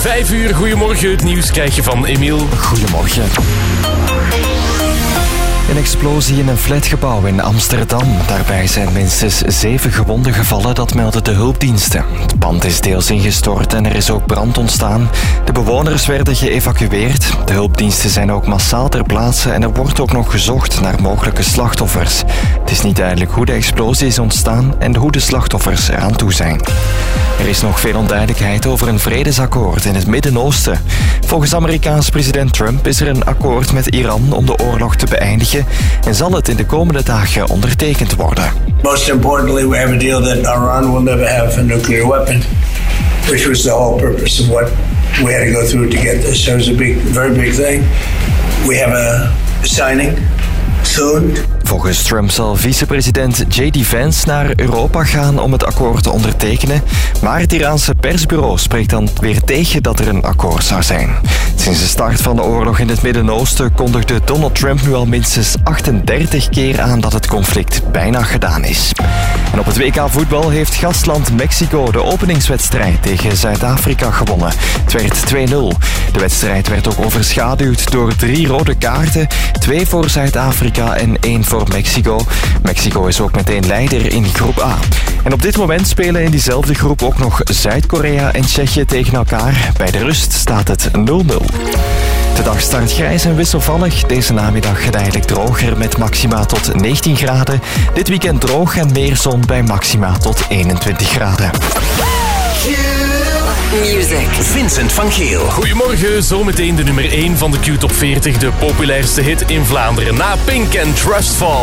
5 uur, goedemorgen. Het nieuws krijg je van Emiel. Goedemorgen. Een explosie in een flatgebouw in Amsterdam. Daarbij zijn minstens 7 gewonden gevallen, dat melden de hulpdiensten. Het pand is deels ingestort en er is ook brand ontstaan. De bewoners werden geëvacueerd. De hulpdiensten zijn ook massaal ter plaatse en er wordt ook nog gezocht naar mogelijke slachtoffers. Het is niet duidelijk hoe de explosie is ontstaan en hoe de slachtoffers eraan toe zijn. Er is nog veel onduidelijkheid over een vredesakkoord in het Midden-Oosten. Volgens Amerikaans president Trump is er een akkoord met Iran om de oorlog te beëindigen en zal het in de komende dagen ondertekend worden. Most importantly, we have a deal that Iran will never have a nuclear weapon, which was the whole purpose of what we had to go through to get this. So it was a very big thing. We have a signing soon. Volgens Trump zal vicepresident J.D. Vance naar Europa gaan om het akkoord te ondertekenen. Maar het Iraanse persbureau spreekt dan weer tegen dat er een akkoord zou zijn. Sinds de start van de oorlog in het Midden-Oosten kondigde Donald Trump nu al minstens 38 keer aan dat het conflict bijna gedaan is. En op het WK voetbal heeft gastland Mexico de openingswedstrijd tegen Zuid-Afrika gewonnen. Het werd 2-0. De wedstrijd werd ook overschaduwd door 3 rode kaarten. 2 voor Zuid-Afrika en 1 voor Mexico. Mexico is ook meteen leider in groep A. En op dit moment spelen in diezelfde groep ook nog Zuid-Korea en Tsjechië tegen elkaar. Bij de rust staat het 0-0. De dag start grijs en wisselvallig. Deze namiddag geleidelijk droger met maxima tot 19 graden. Dit weekend droog en meer zon bij maxima tot 21 graden. Music. Vincent van Geel. Goedemorgen, zometeen de nummer 1 van de Q-top 40. De populairste hit in Vlaanderen na Pink en Trustfall.